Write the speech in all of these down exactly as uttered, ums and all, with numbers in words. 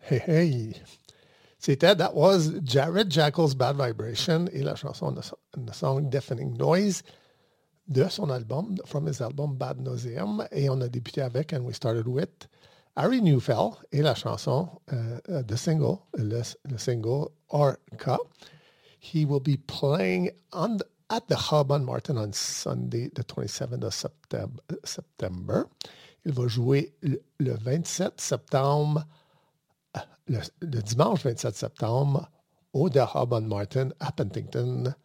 Hey, hey. C'était That was Jared Jackal's Bad Vibration et la chanson The Song Deafening Noise de son album, from his album Bad Nauseum. Et on a débuté avec And We Started With Harry Newfell et la chanson, uh, the single, le, le single Orca. He will be playing on the, at the Hub on Martin on Sunday, the twenty-seventh of September. September. Il va jouer le, le vingt-sept septembre, le, le dimanche vingt-sept septembre, au The Hub on Martin à Penticton.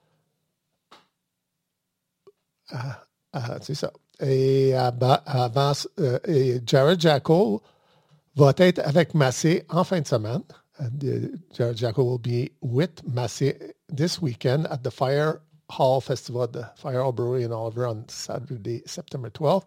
Ah, ah, c'est ça. Et avant, euh, et Jared Jackal va être avec Massé en fin de semaine. Uh, Jared Jackal will be with Massé this weekend at the Fire Hall Festival at the Fire Hall Brewery in Oliver on Saturday, September twelfth.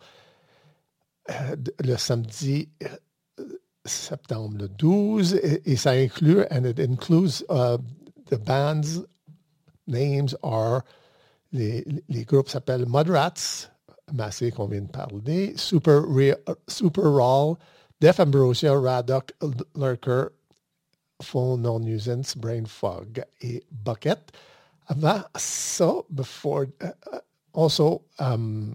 Uh, le samedi uh, septembre le douze, et, et ça inclut, and it includes uh, the band's names are, les, les groupes s'appellent Mudrats, Massé qu'on vient de parler, Super, Re, Super Raw, Def Ambrosia, Radok, Lurker, Full Non-Nuisance, Brain Fog et Bucket. Avant ça, before, uh, also, um,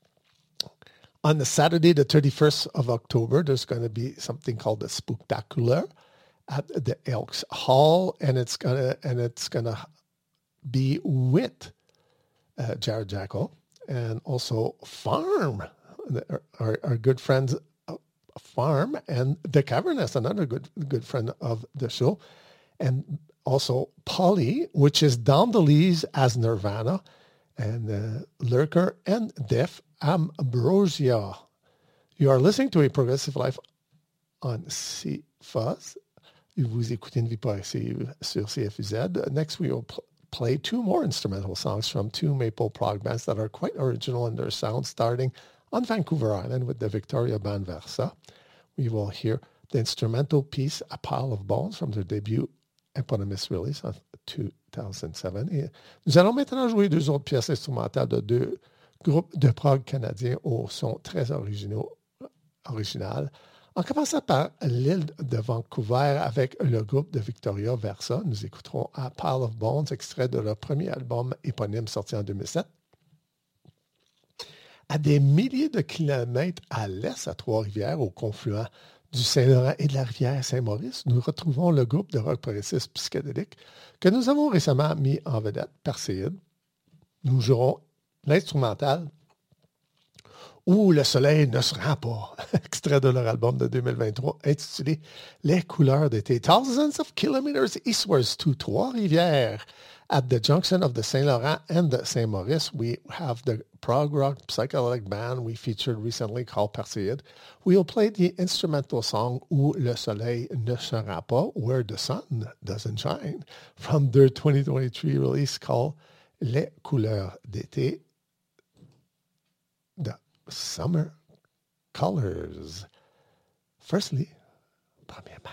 on the Saturday, the thirty-first of October, there's going to be something called the Spooktacular at the Elks Hall, and it's gonna and it's gonna be with uh, Jared Jackal and also Farm, our, our good friends Farm, and The Cavernous, another good good friend of the show, and also Polly, which is Don DeLees as Nirvana, and uh, Lurker and Def Ambrosia. You are listening to A Progressive Life on C F U Z. Vous écoutez Une Vie Progressive sur C F U Z. Next, we will pl- play two more instrumental songs from two maple prog bands that are quite original in their sound, starting on Vancouver Island with the Victoria band Versa. We will hear the instrumental piece A Pile of Bones from their debut eponymous release of two thousand seven. Et nous allons maintenant jouer deux autres pièces instrumentales de deux groupes de prog canadiens au son très originaux, original. En commençant par l'île de Vancouver avec le groupe de Victoria Versa, nous écouterons A Pile of Bones, extrait de leur premier album éponyme sorti en deux mille sept. À des milliers de kilomètres à l'est, à Trois-Rivières, au confluent du Saint-Laurent et de la rivière Saint-Maurice, nous retrouvons le groupe de rock progressiste psychédélique que nous avons récemment mis en vedette, Perséide. Nous jouerons l'instrumental Où le soleil ne se rend pas, extrait de leur album de deux mille vingt-trois intitulé Les couleurs d'été. Thousands of kilometers eastwards to Trois-Rivières. At the junction of the Saint Laurent and the Saint Maurice, we have the prog rock psychedelic band we featured recently called Perséide. We'll play the instrumental song Où le soleil ne se rend pas, Where the sun doesn't shine, from their twenty twenty-three release called Les couleurs d'été. The Summer Colors. Firstly, premièrement,